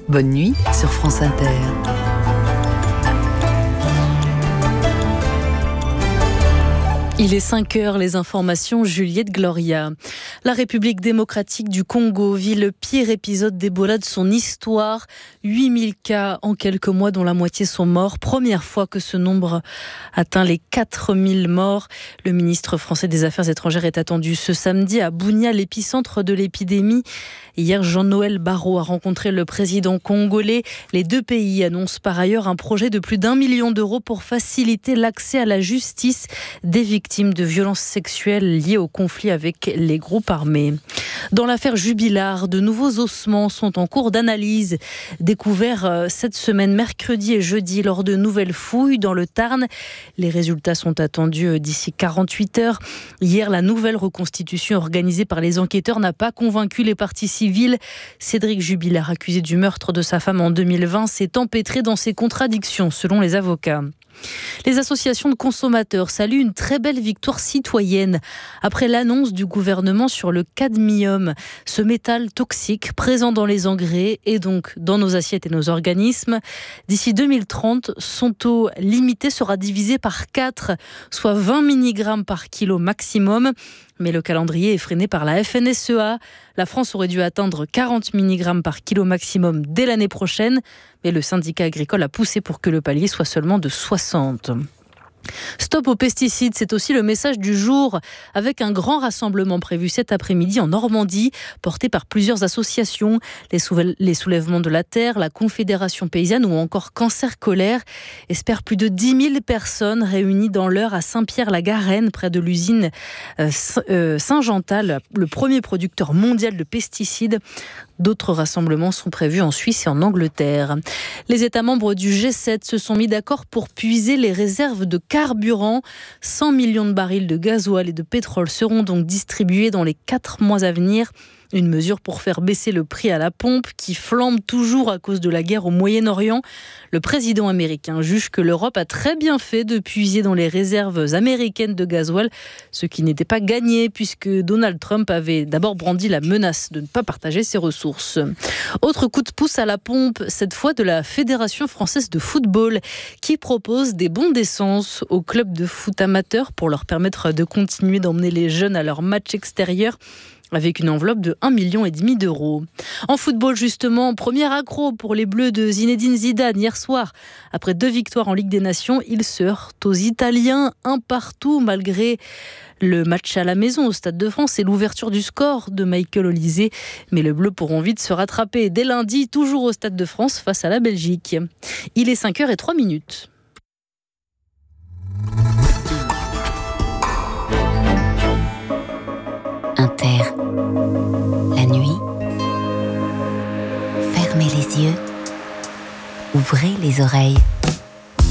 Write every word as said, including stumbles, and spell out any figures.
Bonne nuit sur France Inter. Il est cinq heures, les informations, Juliette Gloria. La République démocratique du Congo vit le pire épisode d'Ebola de son histoire. huit mille cas en quelques mois, dont la moitié sont morts. Première fois que ce nombre atteint les quatre mille morts. Le ministre français des Affaires étrangères est attendu ce samedi à Bunia, l'épicentre de l'épidémie. Hier, Jean-Noël Barrot a rencontré le président congolais. Les deux pays annoncent par ailleurs un projet de plus d'un million d'euros pour faciliter l'accès à la justice des victimes de violences sexuelles liées au conflit avec les groupes armés. Dans l'affaire Jubilard, de nouveaux ossements sont en cours d'analyse. Découverts cette semaine, mercredi et jeudi, lors de nouvelles fouilles dans le Tarn. Les résultats sont attendus d'ici quarante-huit heures. Hier, la nouvelle reconstitution organisée par les enquêteurs n'a pas convaincu les parties civiles. Cédric Jubilard, accusé du meurtre de sa femme en deux mille vingt, s'est empêtré dans ses contradictions, selon les avocats. Les associations de consommateurs saluent une très belle victoire citoyenne après l'annonce du gouvernement sur le cadmium, ce métal toxique présent dans les engrais et donc dans nos assiettes et nos organismes. D'ici deux mille trente, son taux limité sera divisé par quatre, soit vingt milligrammes par kilo maximum. Mais le calendrier est freiné par la F N S E A. La France aurait dû atteindre quarante milligrammes par kilo maximum dès l'année prochaine. Mais le syndicat agricole a poussé pour que le palier soit seulement de soixante. Stop aux pesticides, c'est aussi le message du jour, avec un grand rassemblement prévu cet après-midi en Normandie, porté par plusieurs associations, les, souvel- les Soulèvements de la Terre, la Confédération Paysanne ou encore Cancer Colère, espèrent plus de dix mille personnes réunies dans l'heure à Saint-Pierre-la-Garenne, près de l'usine euh, Saint-Gental, le premier producteur mondial de pesticides. D'autres rassemblements sont prévus en Suisse et en Angleterre. Les États membres du G sept se sont mis d'accord pour puiser les réserves de carburant. cent millions de barils de gasoil et de pétrole seront donc distribués dans les quatre mois à venir. Une mesure pour faire baisser le prix à la pompe qui flambe toujours à cause de la guerre au Moyen-Orient. Le président américain juge que l'Europe a très bien fait de puiser dans les réserves américaines de gasoil, ce qui n'était pas gagné puisque Donald Trump avait d'abord brandi la menace de ne pas partager ses ressources. Autre coup de pouce à la pompe, cette fois de la Fédération française de football qui propose des bons d'essence aux clubs de foot amateurs pour leur permettre de continuer d'emmener les jeunes à leurs matchs extérieurs, avec une enveloppe de un virgule cinq million d'euros. En football, justement, premier accro pour les Bleus de Zinedine Zidane hier soir. Après deux victoires en Ligue des Nations, ils se heurtent aux Italiens, un partout, malgré le match à la maison au Stade de France et l'ouverture du score de Michael Olise. Mais les Bleus pourront vite se rattraper dès lundi, toujours au Stade de France, face à la Belgique. Il est cinq heures zéro trois minutes. Inter. La nuit, fermez les yeux, ouvrez les oreilles.